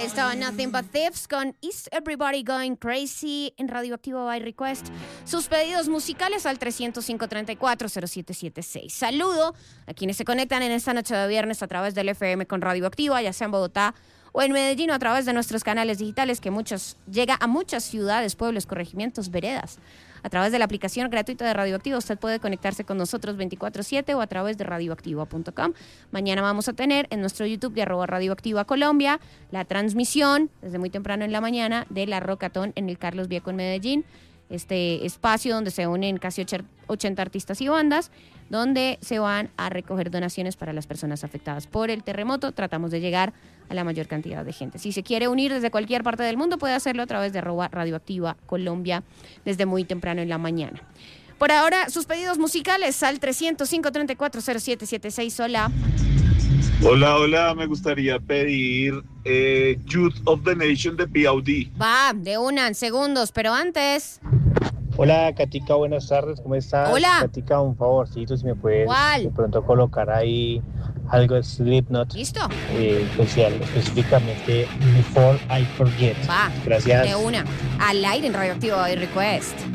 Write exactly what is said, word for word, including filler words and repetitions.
Ahí estaba Nothing But Thieves con Is Everybody Going Crazy en Radioactivo by Request. Sus pedidos musicales al tres cero cinco, tres cuatro, cero siete siete seis. Saludo a quienes se conectan en esta noche de viernes a través del F M con Radioactiva, ya sea en Bogotá o en Medellín o a través de nuestros canales digitales que muchos llega a muchas ciudades, pueblos, corregimientos, veredas. A través de la aplicación gratuita de Radioactivo usted puede conectarse con nosotros veinticuatro siete o a través de radioactiva punto com. Mañana vamos a tener en nuestro YouTube de arroba Radioactiva Colombia la transmisión desde muy temprano en la mañana de la Rockatón en el Carlos Vieco en Medellín. Este espacio donde se unen casi ochenta artistas y bandas, donde se van a recoger donaciones para las personas afectadas por el terremoto. Tratamos de llegar a la mayor cantidad de gente. Si se quiere unir desde cualquier parte del mundo, puede hacerlo a través de arroba Radioactiva Colombia desde muy temprano en la mañana. Por ahora, sus pedidos musicales al tres cero cinco, tres cuatro, cero siete siete seis. Hola. Hola, hola, me gustaría pedir eh, Youth of the Nation de P O D. Va, de una, en segundos, pero antes... Hola, Katica, buenas tardes, ¿cómo estás? Hola. Katica, un favorcito, si me puedes ¿Cuál? de pronto colocar ahí algo de Slipknot. ¿Listo? Eh, especial, específicamente Before I Forget. Va, Gracias. de una, al aire en Radioactivo by Request.